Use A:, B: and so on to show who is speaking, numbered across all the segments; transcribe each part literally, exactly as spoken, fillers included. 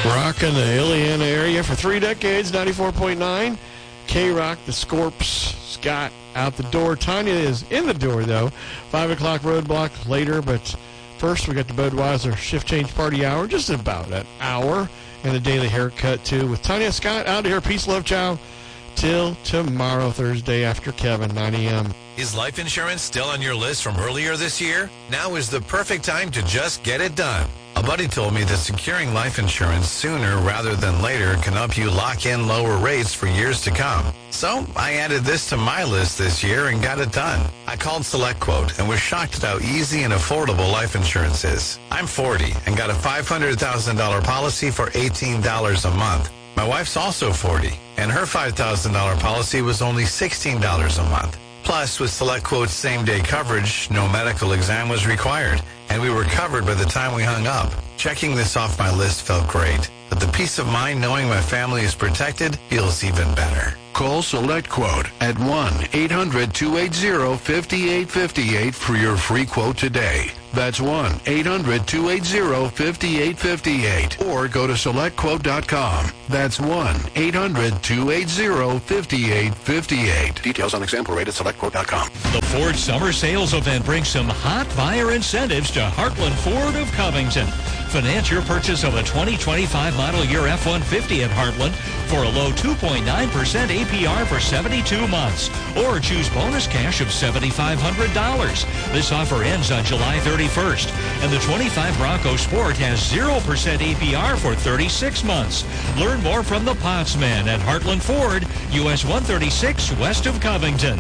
A: Rocking the Illiana area for three decades, ninety-four point nine. K-Rock, the Scorps, Scott out the door. Tanya is in the door, though. five o'clock roadblock later, but first we got the Budweiser shift change party hour, just about an hour, and the daily haircut, too, with Tanya Scott out here. Peace, love, ciao. Till tomorrow, Thursday, after Kevin, nine a.m.
B: Is life insurance still on your list from earlier this year? Now is the perfect time to just get it done. A buddy told me that securing life insurance sooner rather than later can help you lock in lower rates for years to come. So I added this to my list this year and got it done. I called SelectQuote and was shocked at how easy and affordable life insurance is. I'm forty and got a five hundred thousand dollars policy for eighteen dollars a month. My wife's also forty, and her five thousand dollars policy was only sixteen dollars a month. Plus, with SelectQuote's same-day coverage, no medical exam was required, and we were covered by the time we hung up. Checking this off my list felt great, but the peace of mind knowing my family is protected feels even better.
C: Call SelectQuote at one eight hundred two eight zero five eight five eight for your free quote today. That's one eight hundred two eight zero five eight five eight. Or go to select quote dot com. That's one eight hundred two eight zero five eight five eight. Details on example rate at select quote dot com.
D: The Ford Summer Sales Event brings some hot buyer incentives to Heartland Ford of Covington. Finance your purchase of a twenty twenty-five model year F one fifty at Heartland for a low two point nine percent A P R for seventy-two months. Or choose bonus cash of seven thousand five hundred dollars. This offer ends on July thirty-first. And the twenty-five Bronco Sport has zero percent A P R for thirty-six months. Learn more from the Potsman at Heartland Ford, U S one thirty-six west of Covington.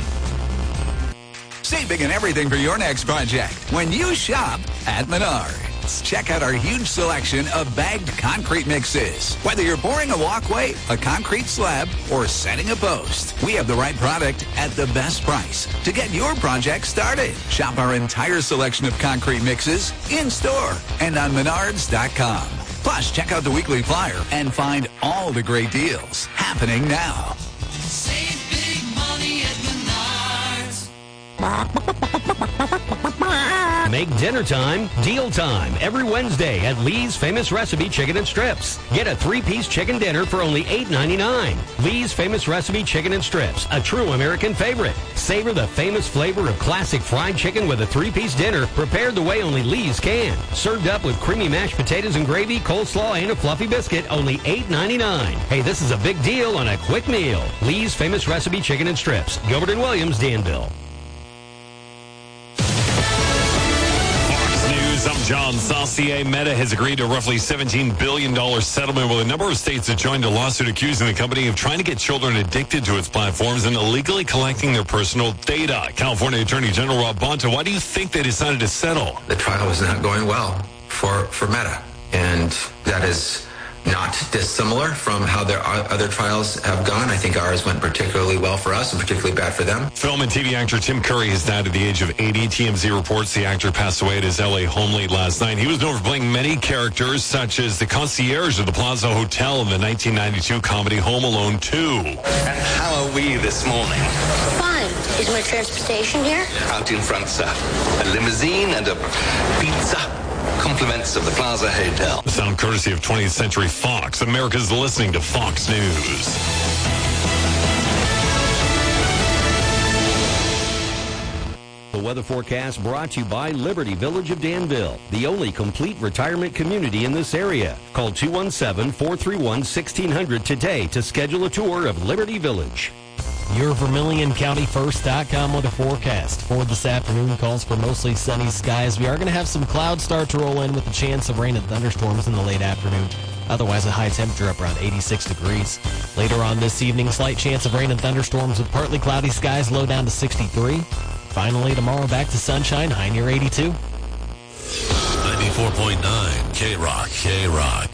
E: Save big in everything for your next project when you shop at Menards. Check out our huge selection of bagged concrete mixes. Whether you're pouring a walkway, a concrete slab, or setting a post, we have the right product at the best price to get your project started. Shop our entire selection of concrete mixes in-store and on menards dot com. Plus, check out the weekly flyer and find all the great deals happening now.
F: Save big money at Menards.
G: Make dinner time deal time every Wednesday at Lee's Famous Recipe Chicken and Strips. Get a three-piece chicken dinner for only eight ninety-nine. Lee's Famous Recipe Chicken and Strips, a true American favorite. Savor the famous flavor of classic fried chicken with a three-piece dinner prepared the way only Lee's can. Served up with creamy mashed potatoes and gravy, coleslaw, and a fluffy biscuit, only eight ninety-nine. Hey, this is a big deal on a quick meal. Lee's Famous Recipe Chicken and Strips. Gilbert and Williams, Danville.
H: I'm John Saucier. Meta has agreed to a roughly seventeen billion dollars settlement with a number of states that joined a lawsuit accusing the company of trying to get children addicted to its platforms and illegally collecting their personal data. California Attorney General Rob Bonta, why do you think they decided to settle?
I: The trial was not going well for, for Meta, and that is not dissimilar from how their other trials have gone. I think ours went particularly well for us and particularly bad for them.
H: Film and T V actor Tim Curry has died at the age of eighty. T M Z reports the actor passed away at his L A home late last night. He was known for playing many characters, such as the concierge of the Plaza Hotel in the nineteen ninety-two comedy Home Alone two.
J: And how are we this morning?
K: Fine. Is my transportation here?
J: Out in front, sir. A limousine and a pizza. Compliments of the Plaza Hotel.
H: Sound courtesy of twentieth Century Fox. America's listening to Fox News.
G: The weather forecast brought to you by Liberty Village of Danville, the only complete retirement community in this area. Call two one seven, four three one, one six zero zero today to schedule a tour of Liberty Village.
L: Your Vermilion County First dot com weather forecast for this afternoon calls for mostly sunny skies. We are going to have some clouds start to roll in with a chance of rain and thunderstorms in the late afternoon. Otherwise, a high temperature up around eighty-six degrees. Later on this evening, slight chance of rain and thunderstorms with partly cloudy skies, low down to sixty-three. Finally, tomorrow back to sunshine, high near eighty-two.
B: ninety-four point nine K-Rock, K-Rock.